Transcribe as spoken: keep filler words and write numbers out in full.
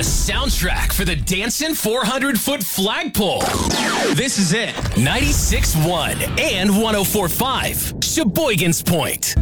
The soundtrack for the Dancing four hundred foot flagpole. This is it. ninety-six point one and one oh four point five. Sheboygan's Point.